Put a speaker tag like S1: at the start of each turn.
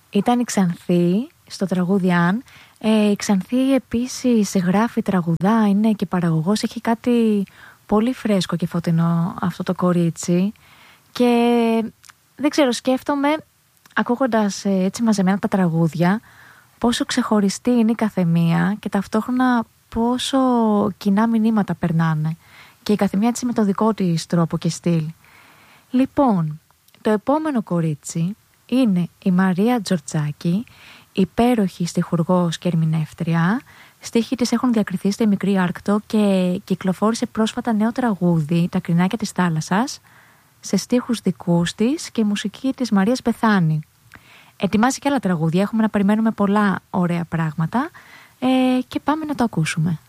S1: ήταν η Ξανθή στο τραγούδι Αν. Η Ξανθή επίσης γράφει, τραγουδά, είναι και παραγωγός, έχει κάτι πολύ φρέσκο και φωτεινό αυτό το κορίτσι. Και δεν ξέρω, σκέφτομαι ακούγοντας έτσι μαζεμένα τα τραγούδια πόσο ξεχωριστή είναι η καθεμία και ταυτόχρονα πόσο κοινά μηνύματα περνάνε και η καθεμία έτσι με το δικό της τρόπο και στυλ. Λοιπόν, το επόμενο κορίτσι είναι η Μαρία Τζορτζάκη, υπέροχη στιχουργός και ερμηνεύτρια. Στίχοι της έχουν διακριθεί στη Μικρή Άρκτο και κυκλοφόρησε πρόσφατα νέο τραγούδι, Τα Κρινάκια της Θάλασσας, σε στίχους δικούς της και η μουσική της Μαρίας Μπεθάνη. Ετοιμάζει και άλλα τραγούδια, έχουμε να περιμένουμε πολλά ωραία πράγματα και πάμε να το ακούσουμε.